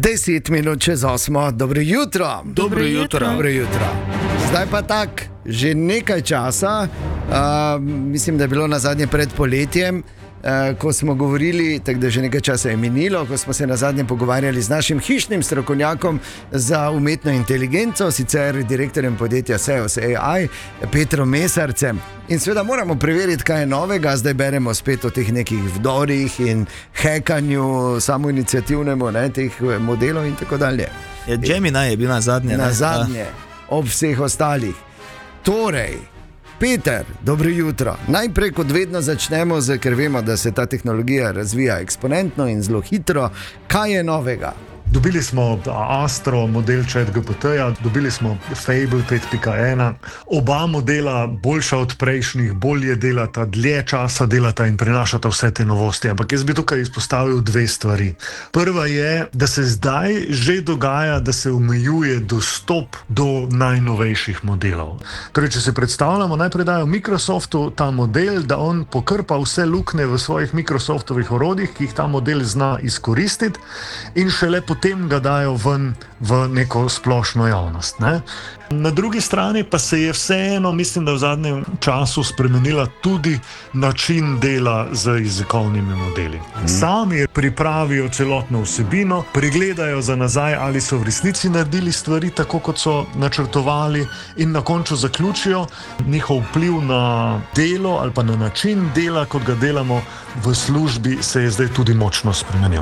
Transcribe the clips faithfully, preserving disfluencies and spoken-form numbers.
Deset minut čez osmo, dobro jutro. Dobro jutro. Dobro jutro. Zdaj pa tak, že nekaj časa, uh, mislim, da je bilo na zadnje pred poletjem, uh, ko smo govorili, tako da že nekaj časa je minilo, ko smo se na zadnje pogovarjali z našim hišnim strokovnjakom za umetno inteligenco, sicer direktorjem podjetja Seos A I, Petrom Mesarcem. In seveda moramo preveriti, kaj je novega. Zdaj beremo spet o teh nekih vdorih in hekanju, samoinicijativnemu, ne, teh modelov in tako dalje. Ja, Gemini je bil na zadnje. Na zadnje, ob vseh ostalih. Torej, Peter, dobro jutro. Najprej, kot vedno, začnemo z, ker vemo, da se ta tehnologija razvija eksponentno in zelo hitro. Kaj je novega? Dobili smo Astro, model ChatGPT-ja, dobili smo Fable pet pika ena. Oba modela boljša od prejšnjih, bolje delata, dlje časa delata in prinašata vse te novosti. Ampak jaz bi tukaj izpostavil dve stvari. Prva je, da se zdaj že dogaja, da se omejuje dostop do najnovejših modelov. Torej, če se predstavljamo, najprej dajo Microsoftu ta model, da on pokrpa vse luknje v svojih Microsoftovih orodjih, ki jih ta model zna izkoristiti, in šele potem ga dajo ven v neko splošno javnost. Ne? Na drugi strani pa se je vseeno, mislim, da v zadnjem času spremenila tudi način dela z jezikovnimi modeli. Sami pripravijo celotno vsebino, pregledajo za nazaj, ali so v resnici naredili stvari tako, kot so načrtovali, in na koncu zaključijo. Njihov vpliv na delo ali pa na način dela, kot ga delamo v službi, se je zdaj tudi močno spremenil.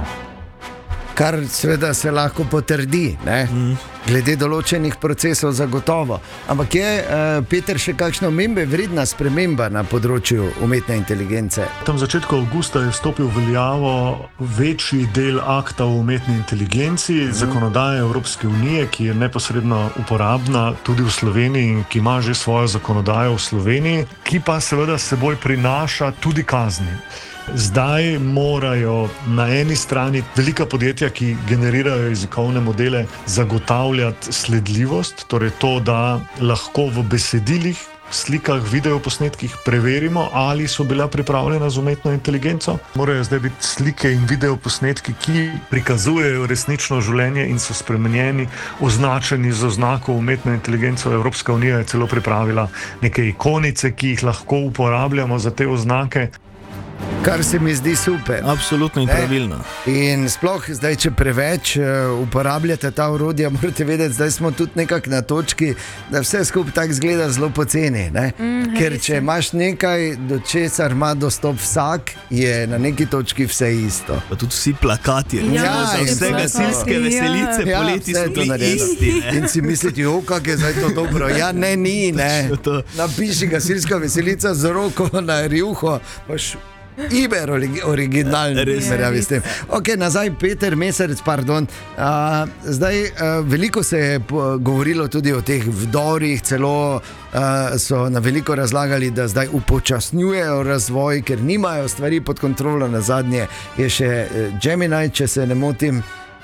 Kar seveda se lahko potrdi, ne? Mm. Glede določenih procesov zagotovo. Ampak je, uh, Peter, še kakšna omembe vredna sprememba na področju umetne inteligence? Tam v začetku avgusta je vstopil v veljavo večji del akta o umetni inteligenci, mm. zakonodaje Evropske unije, ki je neposredno uporabna tudi v Sloveniji in ki ima že svojo zakonodajo v Sloveniji, ki pa seveda seboj prinaša tudi kazni. Zdaj morajo na eni strani velika podjetja, ki generirajo jezikovne modele, zagotavljati sledljivost, torej to, da lahko v besedilih, slikah, videoposnetkih preverimo, ali so bila pripravljena z umetno inteligenco. Morajo zdaj biti slike in videoposnetki, ki prikazujejo resnično življenje in so spremenjeni, označeni z oznako umetno inteligenco. Evropska unija je celo pripravila neke ikonice, ki jih lahko uporabljamo za te oznake. Kar se mi zdi super. Absolutno in pravilno. In sploh zdaj, če preveč uh, uporabljate ta orodja, morate vedeti, zdaj smo tudi nekako na točki, da vse skupaj tako izgleda zelo poceni. Mm, Ker če imaš nekaj, do česar ima dostop vsak, je na neki točki vse isto. Pa tudi vsi plakati, ja, za vse gasilske veselice, ja, poleti so bili isti. Ne? In si misliti, jo, kak je zdaj to dobro. Ja, ne, ni, ne. Napiši gasilska veselica z roko na rjuho, paš Iber originalni, primerjavi s tem. Ok, nazaj, Peter Mesarec, pardon. Uh, zdaj, uh, veliko se je govorilo tudi o teh vdorih, celo uh, so na veliko razlagali, da zdaj upočasnjujejo razvoj, ker nimajo stvari pod kontrolo. Na zadnje je še Gemini, če se ne motim,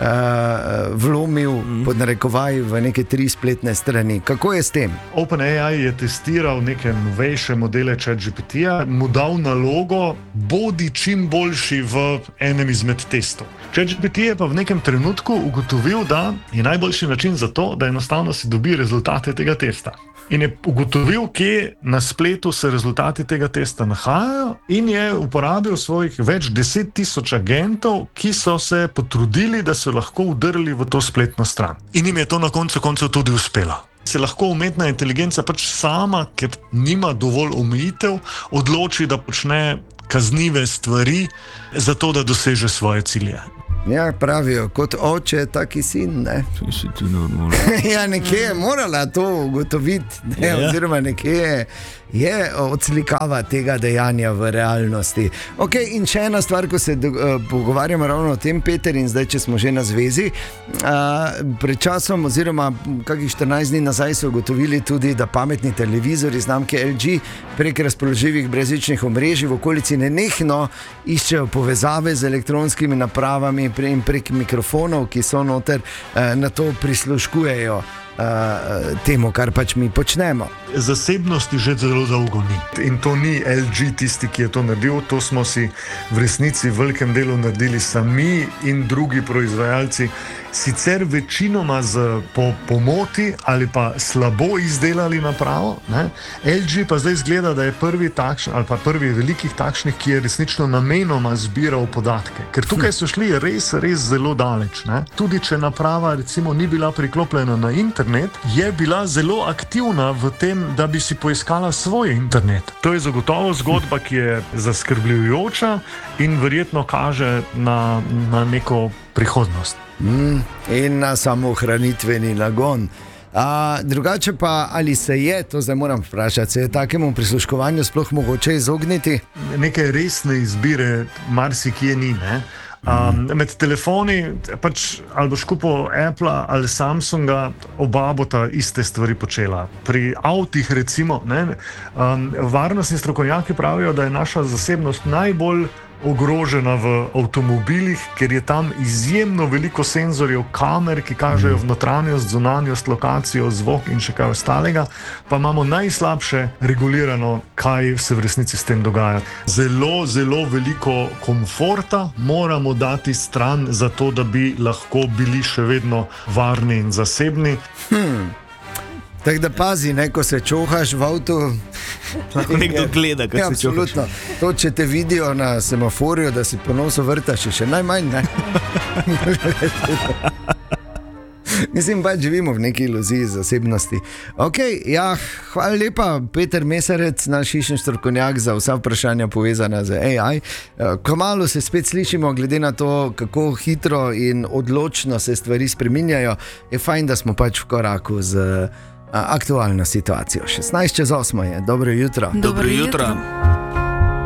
Uh, vlomil mm. pod narekovaj v neke tri spletne strani. Kako je s tem? OpenAI je testiral neke novejše modele ChatGPT-ja, mu dal nalogo, bodi čim boljši v enem izmed testov. ChatGPT je pa v nekem trenutku ugotovil, da je najboljši način za to, da enostavno si dobi rezultate tega testa. In je ugotovil, kje na spletu se rezultati tega testa nahajajo, in je uporabil svojih več deset tisoč agentov, ki so se potrudili, da so lahko vdrli v to spletno stran. In jim je to na koncu koncev tudi uspelo. Se lahko umetna inteligenca pač sama, ker nima dovolj omejitev, odloči, da počne kaznive stvari, zato da doseže svoje cilje. Ja, pravijo, kot oče, taki sin, ne? Ja, nekje je morala to ugotoviti, ne? Ja. Oziroma nekje je, je odslikava tega dejanja v realnosti. Ok, in še ena stvar, ko se uh, pogovarjamo ravno o tem, Peter, in zdaj, če smo že na zvezi, uh, pred časom oziroma kakih štirinajst dni nazaj so ugotovili tudi, da pametni televizori znamke L G prek razpoložljivih brezžičnih omrežij v okolici nenehno iščejo povezave z elektronskimi napravami in prek mikrofonov, ki so noter, eh, na to prisluškujejo uh, temu, kar pač mi počnemo. Zasebnosti že zelo dolgo ni. In to ni L G tisti, ki je to naredil, to smo si v resnici v velikem delu naredili sami in drugi proizvajalci. sicer večinoma z po, pomoti ali pa slabo izdelali napravo. Ne? L G pa zdaj izgleda, da je prvi takšen, ali pa prvi velikih takšnih, ki je resnično namenoma zbiral podatke. Ker tukaj so šli res, res zelo daleč. Ne? Tudi če naprava recimo ni bila priklopljena na internet, je bila zelo aktivna v tem, da bi si poiskala svoj internet. To je zagotovo zgodba, ki je zaskrbljujoča in verjetno kaže na, na neko prihodnost. Mm, in na samohranitveni nagon. A, drugače pa, ali se je, to zdaj moram vprašati, se je takemu prisluškovanju sploh mogoče izogniti? Neke resne izbire marsikje ni, ne? Um, med telefoni, pač, ali boš kupil Apple ali Samsunga, oba bota iste stvari počela. Pri avtih recimo, ne, um, varnostni strokovnjaki pravijo, da je naša zasebnost najbolj ogrožena v avtomobilih, ker je tam izjemno veliko senzorjev, kamer, ki kažejo v notranjost, zunanjost, lokacijo, zvok in še kaj ostalega, pa imamo najslabše regulirano, kaj se v resnici s tem dogaja. Zelo, zelo veliko komforta moramo dati stran, zato da bi lahko bili še vedno varni in zasebni. Hmm. Tako da pazi, ne, ko se čohaš v avtu. Nekdo gleda, kako ja, se čohaš. To, če te vidijo na semaforju, da si po nosu vrtaš, še najmanj, ne? Mislim, pa živimo v neki iluziji zasebnosti. Okay, ja, hvala lepa, Peter Mesarec, naš hišni strokovnjak za vsa vprašanja povezana z A I. Kmalu se spet slišimo, glede na to, kako hitro in odločno se stvari spreminjajo. Je fajn, da smo pač v koraku z aktualno situacijo. šestnajst čez osmo je. Dobro jutro. Dobro jutro.